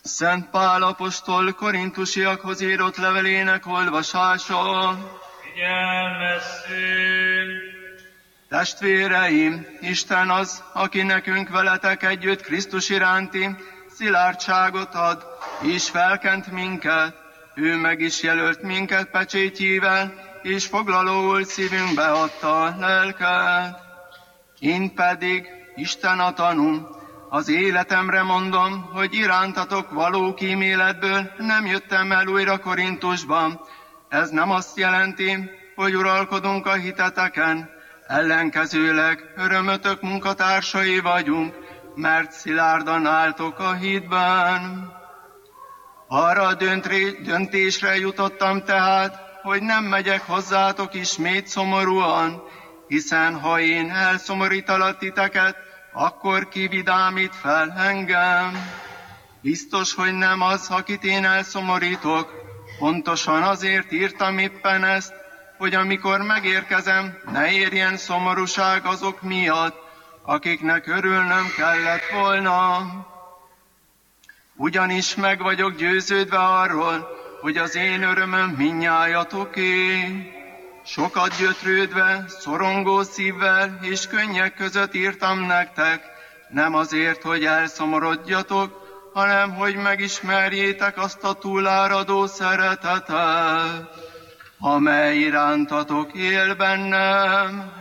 Szent Pál apostol korintusiakhoz írott levelének olvasása. Figyelmezzünk! Testvéreim, Isten az, aki nekünk veletek együtt Krisztus iránti szilárdságot ad, és felkent minket. Ő meg is jelölt minket pecsétjével, és foglalóul szívünkbe adta a lelket. Én pedig, Isten a tanúm, az életemre mondom, hogy irántatok való kíméletből nem jöttem el újra Korintusban. Ez nem azt jelenti, hogy uralkodunk a hiteteken, ellenkezőleg örömötök munkatársai vagyunk, mert szilárdan álltok a hitben. Arra a döntésre jutottam tehát, hogy nem megyek hozzátok ismét szomorúan, hiszen ha én elszomorítalak titeket, akkor kividámít fel engem. Biztos, hogy nem az, akit én elszomorítok. Pontosan azért írtam éppen ezt, hogy amikor megérkezem, ne érjen szomorúság azok miatt, akiknek örülnöm kellett volna. Ugyanis meg vagyok győződve arról, hogy az én örömöm mindnyájatoké. Sokat gyötrődve, szorongó szívvel és könnyek között írtam nektek, nem azért, hogy elszomorodjatok, hanem hogy megismerjétek azt a túláradó szeretetet, amely irántatok él bennem.